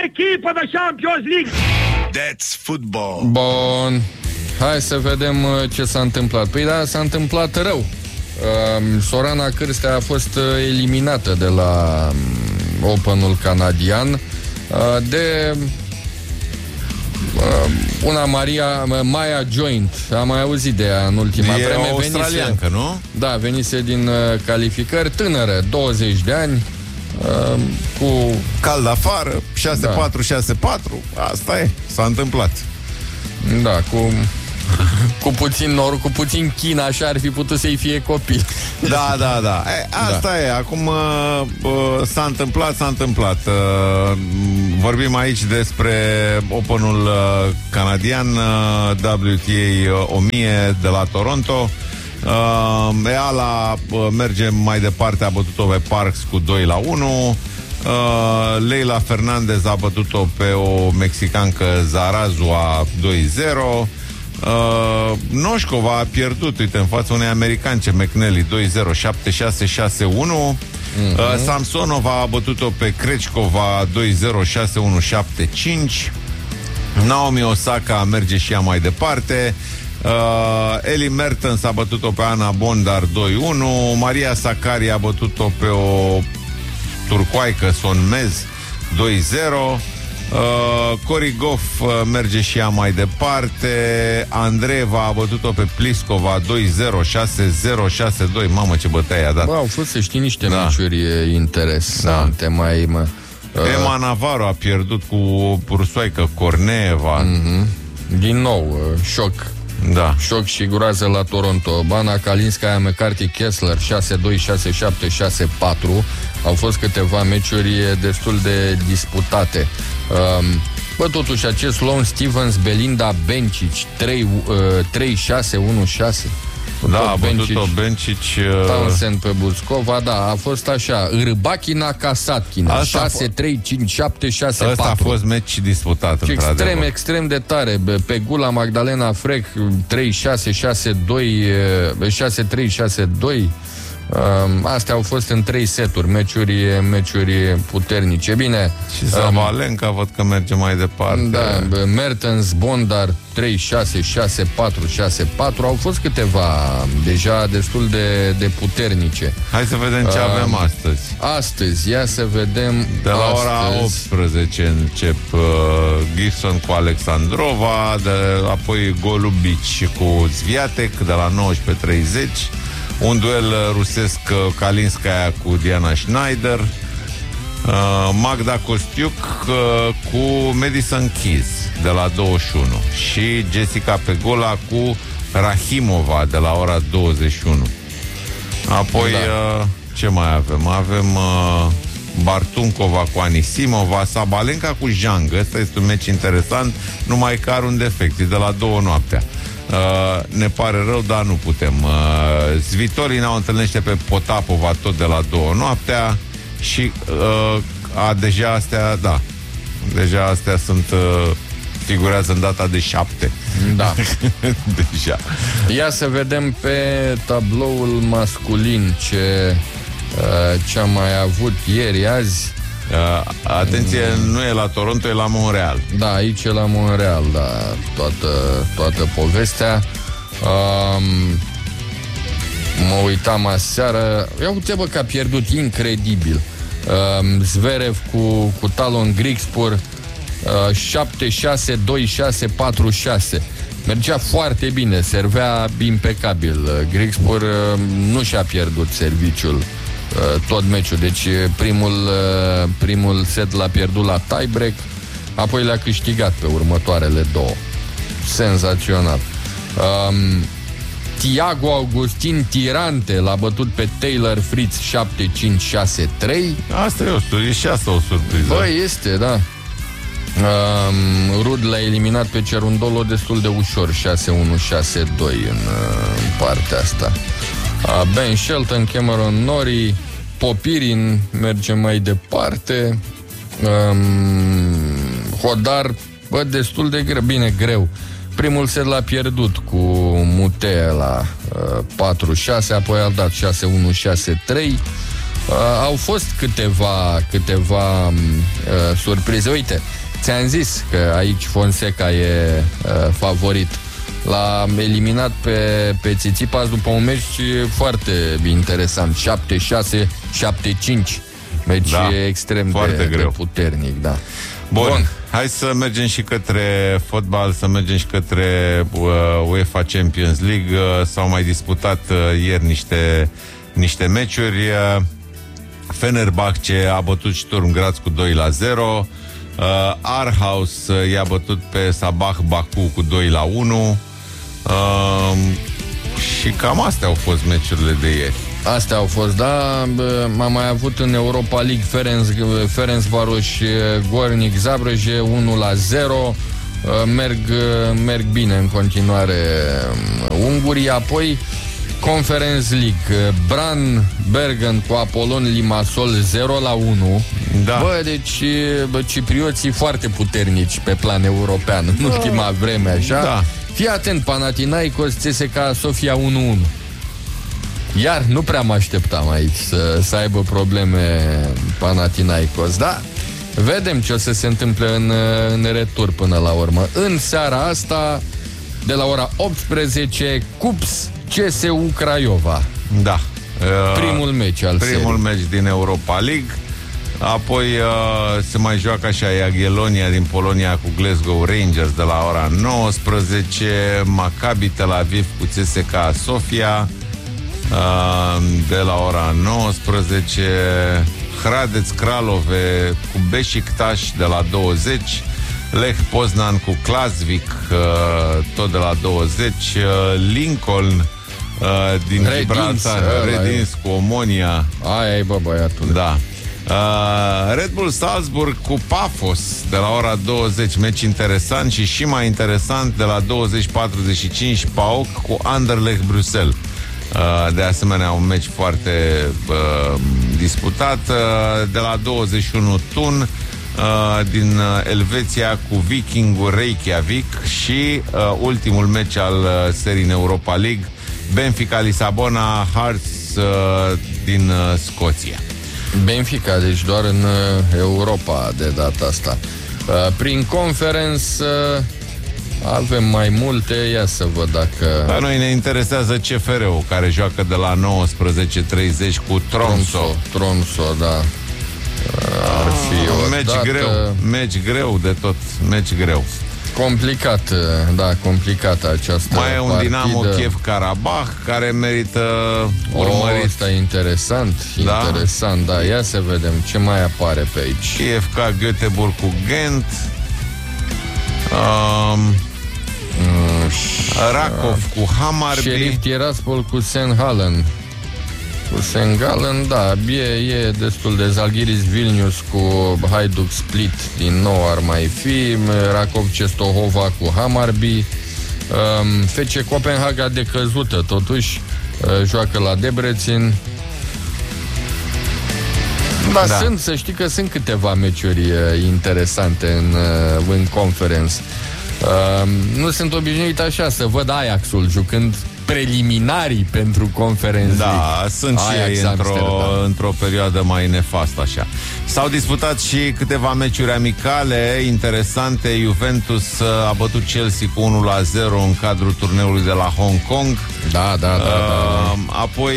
echipă de Champions League. That's football. Bun. Hai să vedem ce s-a întâmplat. Păi da, s-a întâmplat rău. Sorana Cârstea a fost eliminată de la Openul canadian de una Maya Joint. Am mai auzit de ea în ultima vreme. E o australiancă, nu? Da, venise din calificări, tânără, 20 de ani, cu... Cald afară, 6-4, 6-4. Asta e, s-a întâmplat. Da, cu puțin noroc, cu puțin chin, așa ar fi putut să-i fie copil. Da. Asta e, acum s-a întâmplat. Vorbim aici despre Openul canadian, WTA 1000 de la Toronto. Eala merge mai departe, a bătut-o pe Parks cu 2-1. Leila Fernandez a bătut-o pe o mexicancă, Zarazua, 2-0. Noșcova a pierdut, uite, în fața unei americance, McNally, 2-0, 7-6-6-1. Samsonova a bătut-o pe Krejcova, 2-0, 6-1, 7-5. Naomi Osaka merge și ea mai departe. Ellie Mertens a bătut-o pe Ana Bondar, 2-1. Maria Sakkari a bătut-o pe o turcoaică, Sonmez, 2-0. Cory Goff merge și ea mai departe. Andreeva a bătut-o pe Pliskova, 2-0, 6-0, 6-2. Mamă, ce bătaie a dat. Au fost, să știi, niște meciuri interesante. Emma Navarro a pierdut cu o rusoaică, Korneeva. Din nou, șoc. Da. Șoc și groază la Toronto. Bana Kalinskaya, McCarthy, Kessler, 6-2, 6-7, 6-4. Au fost câteva meciuri destul de disputate. Totuși, acest Sloane Stephens, Belinda Bencic, 3-6, 1-6. Da, a bătut-o Bencic. Townsend pe Buțcova, da, a fost așa. Râbachina, Kasatkina, 6-3, 5-7, 6-4. Ăsta a fost meci disputat, într-adevăr. Extrem de tare. Pegula Magdalena Frec, 3-6, 6-3, 6-2. Astea au fost în 3 seturi, meciuri puternice. Bine. Și Zabalenka văd că merge mai departe. Da, Mertens, Bondar, 3-6, 6-4, 6-4. Au fost câteva deja destul de puternice. Hai să vedem ce avem astăzi. Astăzi, ia să vedem. De la ora 18 încep Gibson cu Alexandrova, apoi Golubic cu Swiatek de la 19:30. Un duel rusesc, Kalinskaya cu Diana Schneider, Magda Kostiuk cu Madison Keys de la 21 și Jessica Pegula cu Rahimova de la ora 21. Apoi, ce mai avem? Avem Bartunkova cu Anisimova, Sabalenka cu Zhang. Ăsta este un meci interesant, numai că are un defect, e de la 2 noaptea. Ne pare rău, dar nu putem. Svitolina o întâlnește pe Potapova tot de la 2 noaptea. Și deja astea, da, deja astea sunt figurează în data de 7. Da. Deja. Ia să vedem pe tabloul masculin ce am mai avut ieri, azi. Atenție, nu e la Toronto, e la Montreal. Da, aici e la Montreal, da, toată povestea. Mă uitam aseară. Ia uite, bă, că a pierdut incredibil. Zverev cu Talon Grigspor, 7-6, 2-6, 4-6. Mergea foarte bine, servea impecabil. Grigspor nu și-a pierdut serviciul tot meciul. Deci primul set l-a pierdut la tiebreak, apoi le-a câștigat pe următoarele 2. Senzațional. Thiago Augustin Tirante l-a bătut pe Taylor Fritz 7-5, 6-3. Asta e și asta o surpriză. Băi, este, da. Rud l-a eliminat pe Cerundolo destul de ușor, 6-1, 6-2 în partea asta. Ben Shelton, Cameron Norrie, Popirin merge mai departe. Hodar, bă, destul de greu. Primul set l-a pierdut cu Mutea la 4-6, apoi a dat 6-1, 6-3. Au fost câteva surprize. Uite, ți-am zis că aici Fonseca e favorit. L-a eliminat pe Tsitsipas după un meci foarte interesant. 7-6, 7-5. Meci extrem de puternic, da. Bun, hai să mergem și către fotbal, să mergem și către UEFA Champions League. S-au mai disputat ieri niște meciuri. Fenerbahce a bătut Sturm Graz cu 2-0. Aarhus i-a bătut pe Sabah Baku cu 2-1. Și cam astea au fost meciurile de ieri. Astea au fost, da. M-am mai avut în Europa League Ferencvaros Gornik Zabrze 1-0. Merg bine în continuare ungurii. Apoi Conference League, Bran Bergen cu Apollon Limassol 0-1. Da. Bă, deci ciprioții foarte puternici pe plan european în ultima vreme, așa. Da. Fii atent, Panathinaikos CSKA Sofia 1-1. Iar nu prea mă așteptam aici să aibă probleme Panathinaikos, da? Vedem ce o să se întâmple în retur până la urmă. În seara asta, de la ora 18, Cups CSU Craiova. Da. Primul meci al serii. Primul meci din Europa League. Apoi se mai joacă așa Jagiellonia din Polonia cu Glasgow Rangers de la ora 19, Maccabi Tel Aviv cu CSKA Sofia de la ora 19, Hradec Kralove cu Beşiktaş de la 20, Lech Poznan cu Klaksvik tot de la 20, Lincoln din Gibraltar, Redins cu Omonia. Aia e, bă, băiatul. Da. Red Bull Salzburg cu Pafos de la ora 20, meci interesant și mai interesant de la 20:45 PAOK cu Anderlecht Bruxelles. De asemenea un meci foarte disputat. De la 21 Thun din Elveția cu Vikingul Reykjavik și ultimul meci al serii în Europa League, Benfica Lisabona Hearts din Scoția. Benfica, deci doar în Europa de data asta. Prin Conference avem mai multe, ia să văd dacă... La noi ne interesează CFR-ul, care joacă de la 19:30 cu Tromso, da. Ar fi o meci greu de tot, meci greu. Complicată această mai e un partidă. Dinamo Kiev-Karabakh care merită urmărit. Ăsta e interesant, da. Ia să vedem ce mai apare pe aici. KFK Göteborg cu Ghent, Rakov cu Hammarby, Sheriff Tiraspol cu St. Gallen. Da, e destul de Zalgiris Vilnius cu Hajduk Split din nou ar mai fi, Rakov Czestochowa cu Hammarby, FC Copenhaga decăzută totuși, joacă la Debrecen. Da, să știi că sunt câteva meciuri interesante în Conference. Nu sunt obișnuit așa să văd Ajaxul jucând preliminarii pentru Conference League. Da, sunt și ei într-o perioadă mai nefastă așa. S-au disputat și câteva meciuri amicale interesante. Juventus a bătut Chelsea cu 1-0 în cadrul turneului de la Hong Kong. Da. Apoi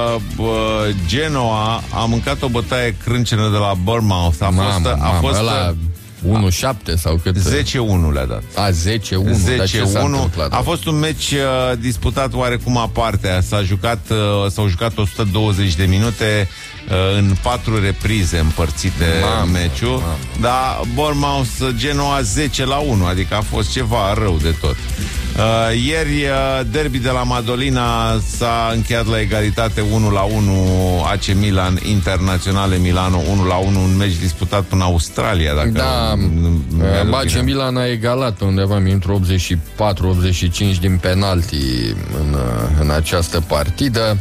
Genoa a mâncat o bătaie crâncenă de la Bournemouth. A fost 1-7 sau cât? 10-1 le-a dat. 10-1. A fost un meci disputat oarecum aparte. S-au jucat 120 de minute în 4 reprize împărțite meciul. Dar Bournemouth Genoa 10-1, adică a fost ceva rău de tot. Ieri derby de la Madolina s-a încheiat la egalitate 1-1, AC Milan Internazionale Milano 1-1, un meci disputat în Australia, dacă AC Milan a egalat undeva în minutul 84-85 din penalti în această partidă.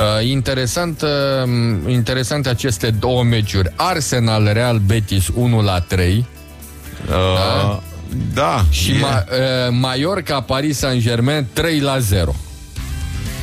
Interesante aceste două meciuri. Arsenal Real Betis 1-3. Da. Și Mallorca Paris Saint-Germain 3-0.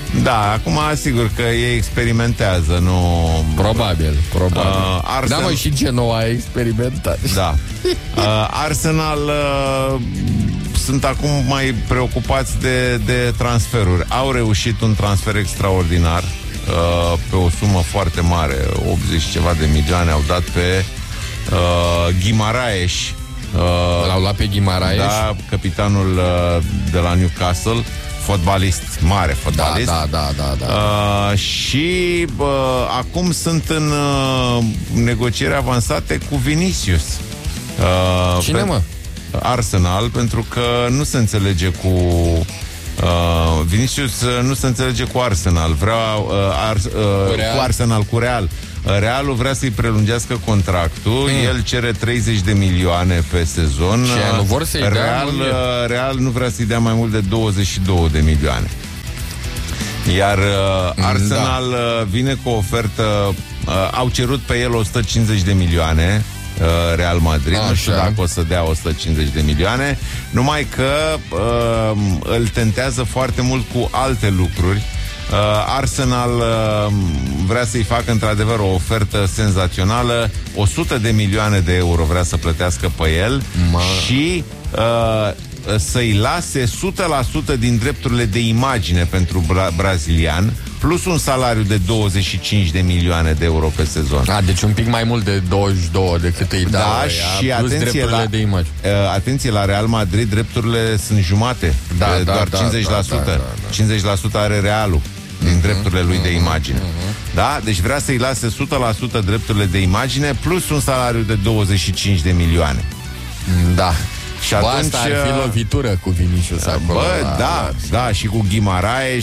Da, acum sigur că ei experimentează, nu... Probabil. Da, mă, și Genoa a experimentat. Da. Arsenal sunt acum mai preocupați de transferuri. Au reușit un transfer extraordinar pe o sumă foarte mare, 80 ceva de milioane au dat pe Guimaraes. L-au luat pe Guimaraes? Da, capitanul de la Newcastle, fotbalist, mare fotbalist. Da. Și acum sunt în negocieri avansate cu Vinicius. Cine, mă? Arsenal, pentru că nu se înțelege cu Vinicius, nu se înțelege cu Arsenal. Vrea cu Arsenal, cu Real. Realul vrea să-i prelungească contractul. El cere 30 de milioane pe sezon. Și nu vor să-i dea Real nu vrea să-i dea mai mult de 22 de milioane. Iar Arsenal vine cu o ofertă. Au cerut pe el 150 de milioane Real Madrid. Nu știu dacă o să dea 150 de milioane. Numai că îl tentează foarte mult cu alte lucruri. Arsenal vrea să-i facă într-adevăr o ofertă senzațională. 100 de milioane de euro vrea să plătească pe el. Și să-i lase 100% din drepturile de imagine pentru brazilian, plus un salariu de 25 de milioane de euro pe sezon. Deci un pic mai mult de 22 decât îi dau și plus drepturile de imagine. Atenție, la Real Madrid drepturile sunt jumate, doar 50%. 50% are Realul din drepturile lui de imagine. Da? Deci vrea să-i lase 100% drepturile de imagine plus un salariu de 25 de milioane. Da. Și atunci, asta ar fi lovitură cu Vinicius acolo. Da, și cu Guimaraes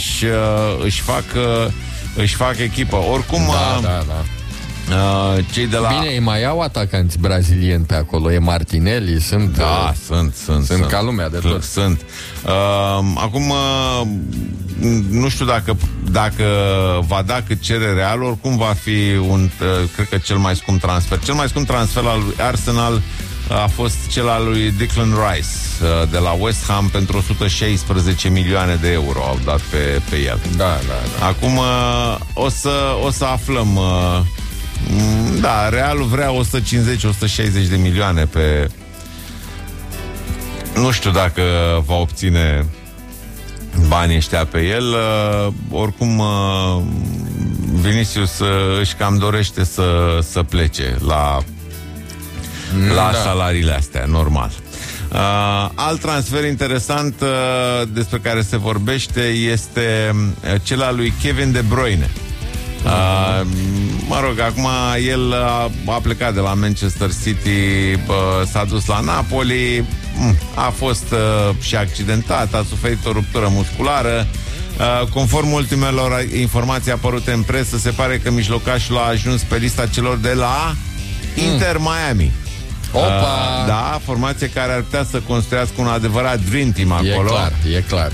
își fac echipă. Oricum, cei de la... Bine, îi mai au atacanți brazilieni pe acolo. E Martinelli, sunt sunt ca lumea de tot. Sunt. Acum, nu știu dacă va da cât cere Real, oricum va fi cred că cel mai scump transfer. Cel mai scump transfer al lui Arsenal a fost cel al lui Declan Rice de la West Ham pentru 116 milioane de euro au dat pe el. Da. Acum o să aflăm. Da, Realul vrea 150-160 de milioane pe... Nu știu dacă va obține banii ăștia pe el. Oricum Vinicius își cam dorește să plece la salariile astea, normal. Alt transfer interesant despre care se vorbește este cel al lui Kevin De Bruyne. Mă rog, acum el a plecat de la Manchester City, s-a dus la Napoli, a fost și accidentat, a suferit o ruptură musculară. Conform ultimelor informații apărute în presă, se pare că mijlocașul a ajuns pe lista celor de la Inter Miami. Da, formație care ar putea să construiască un adevărat dream team acolo. E clar.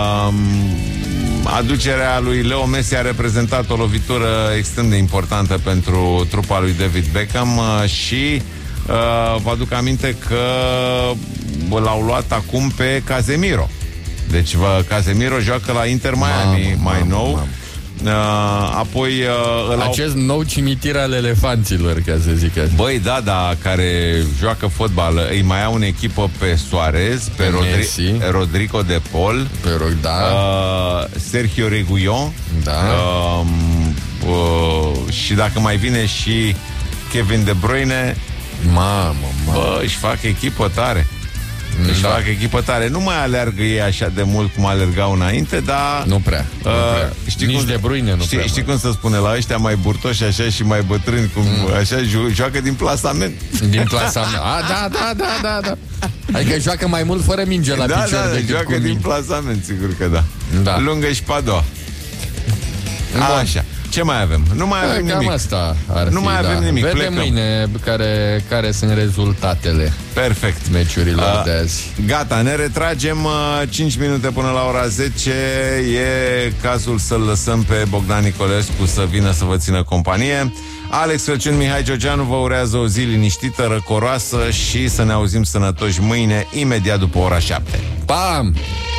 Aducerea lui Leo Messi a reprezentat o lovitură extrem de importantă pentru trupa lui David Beckham și vă aduc aminte că l-au luat acum pe Casemiro. Deci Casemiro joacă la Inter Miami mai nou. Apoi acest nou cimitir al elefanților, ca să zic așa. Băi, da, care joacă fotbal. Îi mai au în echipă pe Suarez, pe Rodrigo de Paul, Sergio Reguilon, și dacă mai vine și Kevin De Bruyne, își fac echipă tare. Își fac echipă tare. Nu mai alergă ei așa de mult cum alergau înainte, dar... Nu prea. Nici De Bruyne nu prea. Știi cum se spune la ăștia mai burtoși așa și mai bătrâni, cum așa joacă din plasament. Din plasament. Da. Adică joacă mai mult fără minge la picior decât joacă din plasament, sigur că da. Lungă și pe a doua. Așa. Ce mai avem? Nu mai avem nimic. Cam asta ar fi, avem nimic. Vedem Plecăm mâine care sunt rezultatele. Perfect. Meciurilor de azi. Gata, ne retragem 5 minute până la ora 10. E cazul să-l lăsăm pe Bogdan Nicolescu să vină să vă țină companie. Alex Crăciun, Mihai Georgianu vă urează o zi liniștită, răcoroasă și să ne auzim sănătoși mâine, imediat după ora 7. Pam!